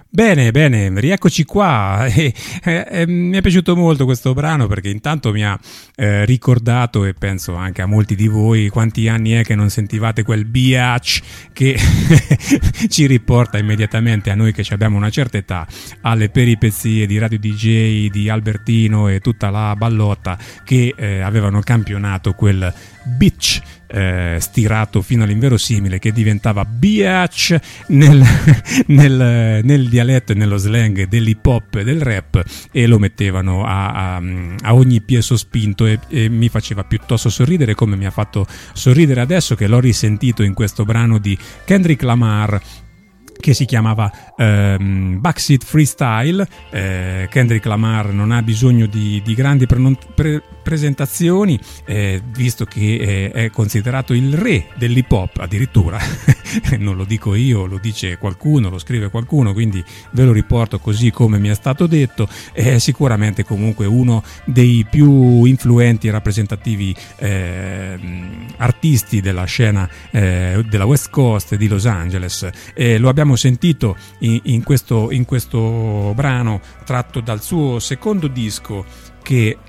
Bene, bene, rieccoci qua. Mi è piaciuto molto questo brano perché intanto mi ha ricordato, e penso anche a molti di voi, quanti anni è che non sentivate quel biatch che ci riporta immediatamente a noi che abbiamo una certa età alle peripezie di Radio DJ, di Albertino e tutta la ballotta che avevano campionato quel bitch stirato fino all'inverosimile che diventava biatch nel dialetto e nello slang dell'hip hop e del rap, e lo mettevano a ogni piè sospinto e mi faceva piuttosto sorridere, come mi ha fatto sorridere adesso che l'ho risentito in questo brano di Kendrick Lamar che si chiamava Backseat Freestyle. Kendrick Lamar non ha bisogno di grandi presentazioni, visto che è considerato il re dell'hip hop addirittura. Non lo dico io, lo dice qualcuno, lo scrive qualcuno, quindi ve lo riporto così come mi è stato detto. È sicuramente comunque uno dei più influenti e rappresentativi artisti della scena della West Coast di Los Angeles. Lo abbiamo sentito in questo brano tratto dal suo secondo disco che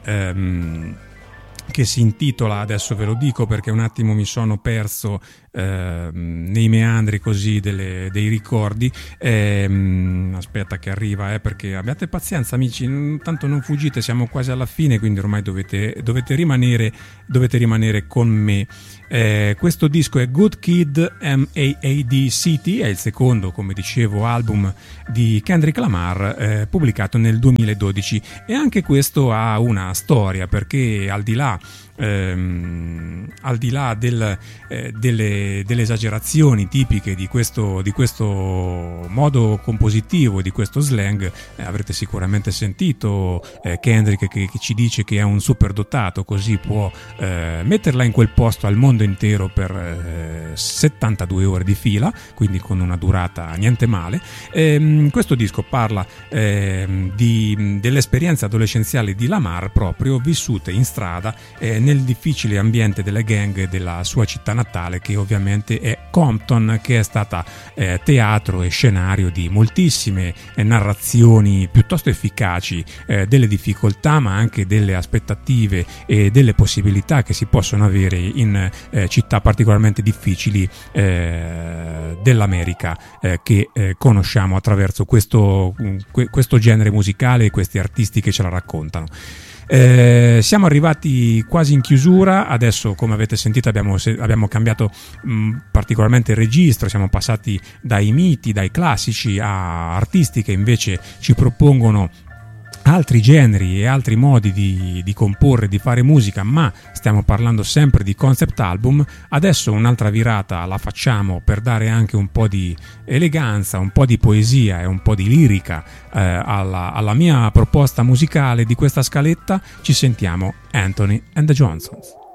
si intitola, adesso ve lo dico perché un attimo mi sono perso nei meandri così dei ricordi. Aspetta che arriva, perché abbiate pazienza amici, tanto non fuggite, siamo quasi alla fine, quindi ormai dovete rimanere con me. Questo disco è Good Kid, M.A.A.D. City, è il secondo, come dicevo, album di Kendrick Lamar, pubblicato nel 2012, e anche questo ha una storia, perché al di là delle esagerazioni tipiche di questo modo compositivo, di questo slang, avrete sicuramente sentito Kendrick che ci dice che è un superdotato, così può metterla in quel posto al mondo intero per 72 ore di fila, quindi con una durata niente male. Questo disco parla delle esperienze adolescenziali di Lamar, proprio vissute in strada nel difficile ambiente delle gang della sua città natale, che ovviamente è Compton, che è stata teatro e scenario di moltissime narrazioni piuttosto efficaci delle difficoltà, ma anche delle aspettative e delle possibilità che si possono avere in città particolarmente difficili dell'America, che conosciamo attraverso questo genere musicale e questi artisti che ce la raccontano. Siamo arrivati quasi in chiusura. Adesso, come avete sentito, abbiamo cambiato particolarmente il registro, siamo passati dai miti, dai classici, a artisti che invece ci propongono altri generi e altri modi di comporre, di fare musica, ma stiamo parlando sempre di concept album. Adesso un'altra virata la facciamo per dare anche un po' di eleganza, un po' di poesia e un po' di lirica alla mia proposta musicale di questa scaletta. Ci sentiamo Anthony and the Johnsons.